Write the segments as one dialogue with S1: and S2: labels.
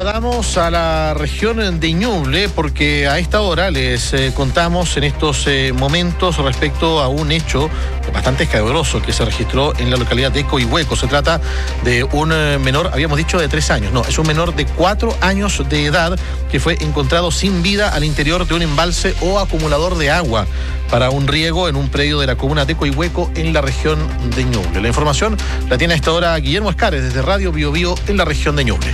S1: trasladamos a la región de Ñuble porque a esta hora les contamos en estos momentos respecto a un hecho bastante escabroso que se registró en la localidad de Coihueco. Se trata de un menor, habíamos dicho de 3 años, no, es un menor de 4 años de edad que fue encontrado sin vida al interior de un embalse o acumulador de agua para un riego en un predio de la comuna de Coihueco en la región de Ñuble. La información la tiene a esta hora Guillermo Escares desde Radio Bio Bio en la región de Ñuble.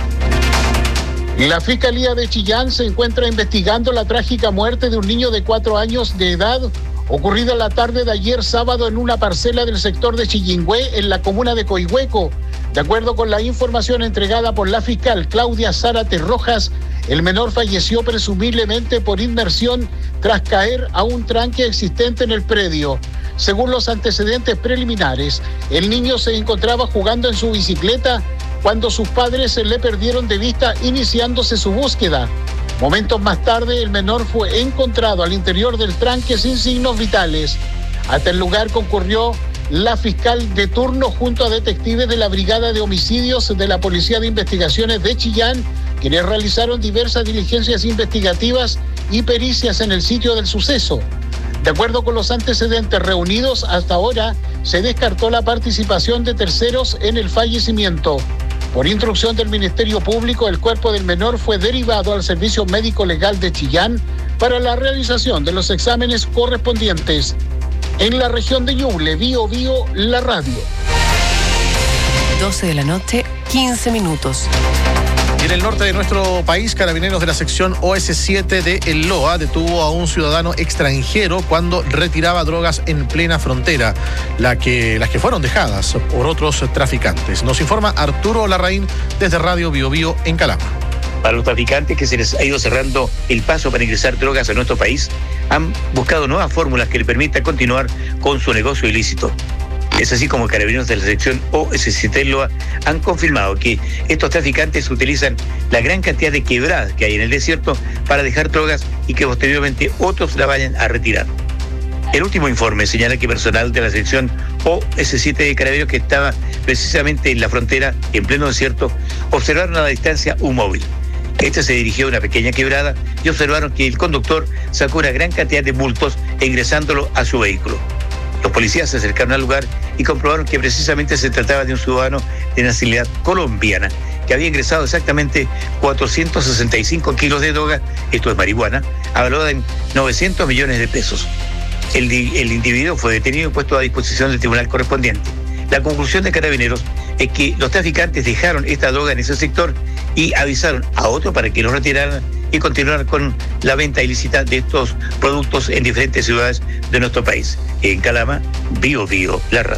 S2: La Fiscalía de Chillán se encuentra investigando la trágica muerte de un niño de 4 años de edad ocurrida la tarde de ayer sábado en una parcela del sector de Chillingüé en la comuna de Coihueco. De acuerdo con la información entregada por la fiscal Claudia Zárate Rojas, el menor falleció presumiblemente por inmersión tras caer a un tranque existente en el predio. Según los antecedentes preliminares, el niño se encontraba jugando en su bicicleta cuando sus padres se le perdieron de vista iniciándose su búsqueda. Momentos más tarde, el menor fue encontrado al interior del tranque sin signos vitales. Hasta el lugar concurrió la fiscal de turno junto a detectives de la Brigada de Homicidios de la Policía de Investigaciones de Chillán, quienes realizaron diversas diligencias investigativas y pericias en el sitio del suceso. De acuerdo con los antecedentes reunidos, hasta ahora se descartó la participación de terceros en el fallecimiento. Por instrucción del Ministerio Público, el cuerpo del menor fue derivado al Servicio Médico Legal de Chillán para la realización de los exámenes correspondientes. En la región de Ñuble, Bio Bio, la radio.
S3: 12 de la noche, 15 minutos.
S1: En el norte de nuestro país, carabineros de la sección OS7 de El Loa detuvo a un ciudadano extranjero cuando retiraba drogas en plena frontera, las que fueron dejadas por otros traficantes. Nos informa Arturo Larraín desde Radio Bio Bio en Calama.
S4: Para los traficantes que se les ha ido cerrando el paso para ingresar drogas a nuestro país, han buscado nuevas fórmulas que le permitan continuar con su negocio ilícito. Es así como carabineros de la sección OS7 Loa han confirmado que estos traficantes utilizan la gran cantidad de quebradas que hay en el desierto para dejar drogas y que posteriormente otros la vayan a retirar. El último informe señala que personal de la sección OS7 de Carabineros que estaba precisamente en la frontera, en pleno desierto, observaron a la distancia un móvil. Este se dirigió a una pequeña quebrada y observaron que el conductor sacó una gran cantidad de bultos ingresándolo a su vehículo. Los policías se acercaron al lugar y comprobaron que precisamente se trataba de un ciudadano de nacionalidad colombiana que había ingresado exactamente 465 kilos de droga, esto es marihuana, valorada en 900 millones de pesos. El individuo fue detenido y puesto a disposición del tribunal correspondiente. La conclusión de Carabineros es que los traficantes dejaron esta droga en ese sector y avisaron a otro para que lo retiraran y continuar con la venta ilícita de estos productos en diferentes ciudades de nuestro país. En Calama, Bio Bio, la radio.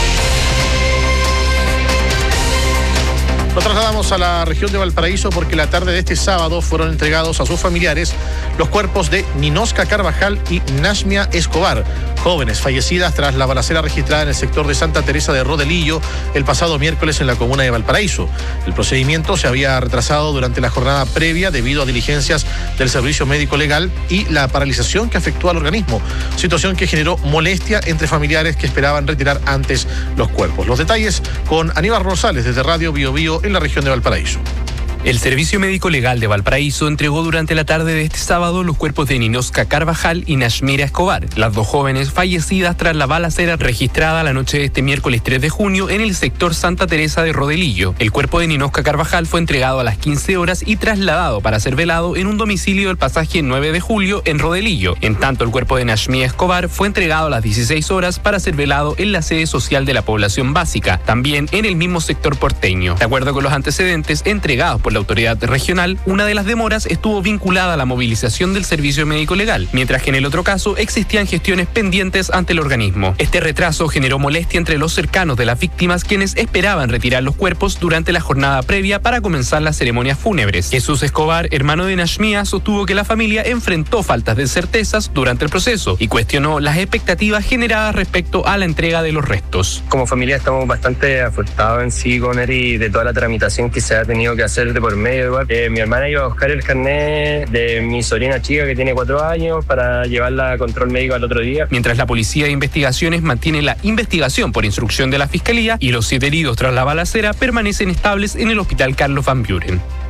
S1: Nos trasladamos a la región de Valparaíso porque la tarde de este sábado fueron entregados a sus familiares los cuerpos de Ninosca Carvajal y Nashmia Escobar, jóvenes fallecidas tras la balacera registrada en el sector de Santa Teresa de Rodelillo el pasado miércoles en la comuna de Valparaíso. El procedimiento se había retrasado durante la jornada previa debido a diligencias del Servicio Médico Legal y la paralización que afectó al organismo, situación que generó molestia entre familiares que esperaban retirar antes los cuerpos. Los detalles con Aníbal Rosales desde Radio Bio Bio en la región de Valparaíso.
S5: El Servicio Médico Legal de Valparaíso entregó durante la tarde de este sábado los cuerpos de Ninosca Carvajal y Nashmia Escobar, las dos jóvenes fallecidas tras la balacera registrada la noche de este miércoles 3 de junio en el sector Santa Teresa de Rodelillo. El cuerpo de Ninosca Carvajal fue entregado a las 15 horas y trasladado para ser velado en un domicilio del pasaje 9 de julio en Rodelillo. En tanto, el cuerpo de Nashmia Escobar fue entregado a las 16 horas para ser velado en la sede social de la población básica, también en el mismo sector porteño. De acuerdo con los antecedentes entregados por la autoridad regional, una de las demoras estuvo vinculada a la movilización del Servicio Médico Legal, mientras que en el otro caso existían gestiones pendientes ante el organismo. Este retraso generó molestia entre los cercanos de las víctimas, quienes esperaban retirar los cuerpos durante la jornada previa para comenzar las ceremonias fúnebres. Jesús Escobar, hermano de Nashmia, sostuvo que la familia enfrentó faltas de certezas durante el proceso y cuestionó las expectativas generadas respecto a la entrega de los restos.
S6: Como familia estamos bastante afectados en sí con él y de toda la tramitación que se ha tenido que hacer de por medio. Igual. Mi hermana iba a buscar el carnet de mi sobrina chica que tiene 4 años para llevarla a control médico al otro día.
S5: Mientras la Policía de Investigaciones mantiene la investigación por instrucción de la Fiscalía y los 7 heridos tras la balacera permanecen estables en el Hospital Carlos Van Buren.